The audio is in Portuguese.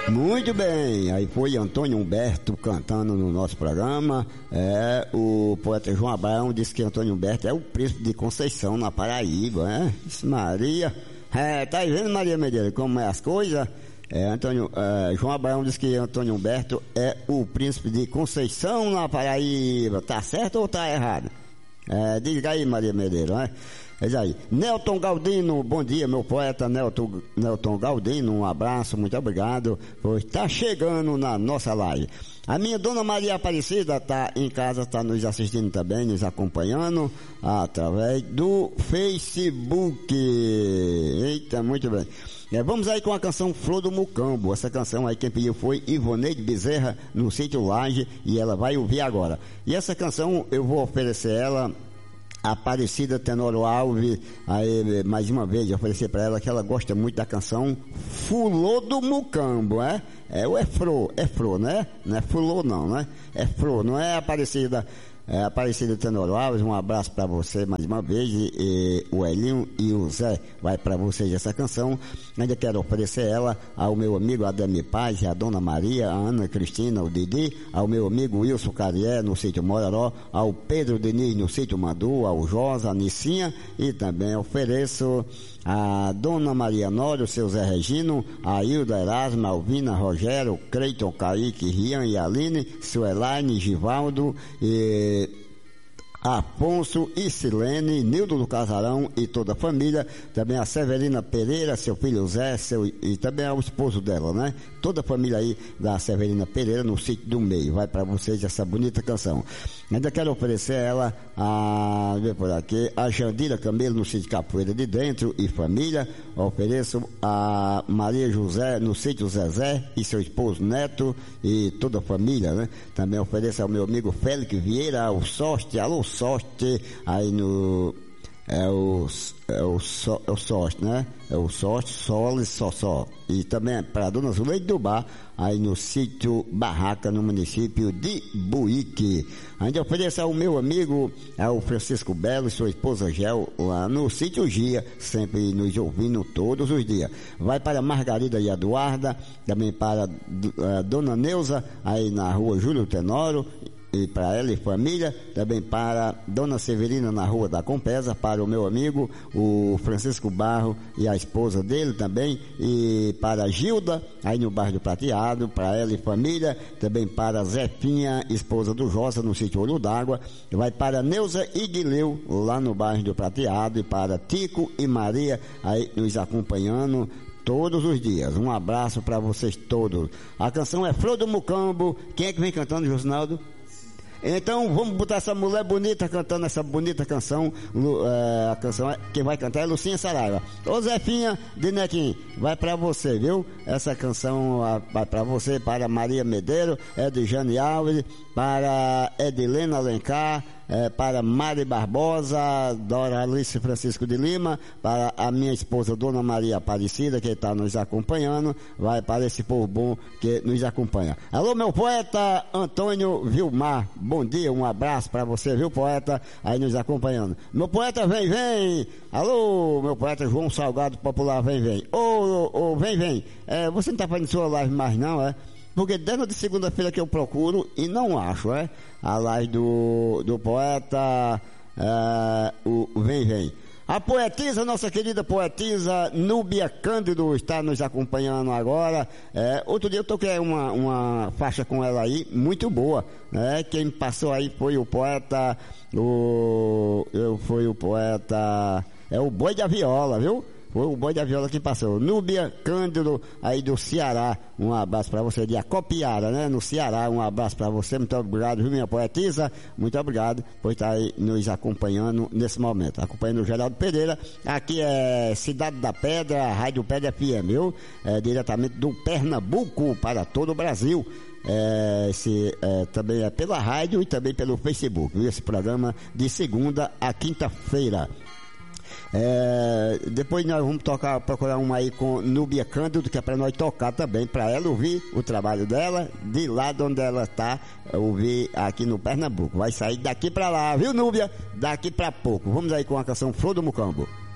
Muito bem, aí foi Antônio Humberto cantando no nosso programa. O poeta João Abraão disse que Antônio Humberto é o príncipe de Conceição, na Paraíba, né? Maria, tá vendo, Maria Medeiros, como é as coisas? João Abraão disse que Antônio Humberto é o príncipe de Conceição, na Paraíba. Tá certo ou tá errado? Diga aí, Maria Medeiros, né? Diz aí, Nelton Galdino, bom dia, meu poeta Nelton Galdino, um abraço, muito obrigado por estar chegando na nossa live. A minha dona Maria Aparecida tá em casa, tá nos assistindo também, nos acompanhando através do Facebook. Eita, muito bem. Vamos aí com a canção Flor do Mucambo. Essa canção aí quem pediu foi Ivoneide Bezerra, no sítio Laje, e ela vai ouvir agora. E essa canção eu vou oferecer ela Aparecida Tenório Alves, aí mais uma vez oferecer para ela que ela gosta muito da canção Fulô do Mucambo, é Fro, né? Não é Fulô não, né? É Fro, não é Aparecida Tenório Alves, um abraço para você mais uma vez, e o Elinho e o Zé, vai para vocês essa canção. Ainda quero oferecer ela ao meu amigo Ademir Paz, a Dona Maria, a Ana Cristina, o Didi, ao meu amigo Wilson Carié, no sítio Mororó, ao Pedro Diniz, no sítio Madu, ao Josa, a Nicinha, e também ofereço a Dona Maria Nório, seu Zé Regino, a Hilda Erasmo, Alvina, Rogério, Creiton, Kaique, Rian e Aline, Suelaine, Givaldo, Afonso e Silene, Nildo do Casarão e toda a família, também a Severina Pereira, seu filho Zé, e também ao esposo dela, né? Toda a família aí da Severina Pereira no sítio do Meio, vai para vocês essa bonita canção. Ainda quero oferecer ela a Jandira Camelo no sítio Capoeira de Dentro e família. Ofereço a Maria José no sítio Zezé e seu esposo Neto e toda a família, né? Também ofereço ao meu amigo Félix Vieira, ao Sorte, alô Sorte, aí no Sorte, né? É o Sorte, Sol e Só. E também para a Dona Zuleide do Bar, aí no sítio Barraca, no município de Buíque. Ainda ofereço ao meu amigo, ao Francisco Belo e sua esposa Gel, lá no sítio Gia, sempre nos ouvindo todos os dias. Vai para Margarida e Eduarda, também para a Dona Neuza, aí na rua Júlio Tenório, e para ela e família, também para Dona Severina na Rua da Compesa, para o meu amigo, o Francisco Barro e a esposa dele também, e para Gilda, aí no bairro do Prateado, para ela e família, também para Zefinha, esposa do Josa, no sítio Olho d'Água, vai para Neuza e Guileu, lá no bairro do Prateado, e para Tico e Maria, aí nos acompanhando todos os dias. Um abraço para vocês todos. A canção é Flor do Mucambo. Quem é que vem cantando, Josinaldo? Então vamos botar essa mulher bonita cantando essa bonita canção. A canção quem vai cantar é Lucinha Saraiva. Ô Zefinha de Nequim, vai pra você, viu? Essa canção vai pra você, para Maria Medeiro, Edjane Alves, para Edilena Alencar, para Mari Barbosa, Dora Alice Francisco de Lima, para a minha esposa Dona Maria Aparecida, que está nos acompanhando, vai para esse povo bom que nos acompanha. Alô, meu poeta Antônio Vilmar, bom dia, um abraço para você, viu, poeta, aí nos acompanhando. Meu poeta, vem! Alô, meu poeta João Salgado Popular, vem! Ô, vem! Você não está fazendo sua live mais não, é? Porque desde de segunda-feira que eu procuro e não acho, a live do poeta, o Vem. A poetisa, nossa querida poetisa Núbia Cândido está nos acompanhando agora. Outro dia eu toquei uma faixa com ela aí, muito boa, né? Quem passou aí foi o poeta, o Boi da Viola, viu? Foi o Boi da Viola que passou. Núbia Cândido, aí do Ceará. Um abraço para você, de Acopiara, né? No Ceará, um abraço para você. Muito obrigado, viu, minha poetisa? Muito obrigado por estar aí nos acompanhando nesse momento. Acompanhando o Geraldo Pereira. Aqui é Cidade da Pedra, Rádio Pedra FM, viu? Diretamente do Pernambuco para todo o Brasil. Também é pela rádio e também pelo Facebook, viu? Esse programa de segunda a quinta-feira. Depois nós vamos procurar uma aí com Núbia Cândido, que é para nós tocar também, para ela ouvir o trabalho dela, de lá de onde ela está, ouvir aqui no Pernambuco. Vai sair daqui para lá, viu, Núbia? Daqui para pouco. Vamos aí com a canção Flor do Mucambo.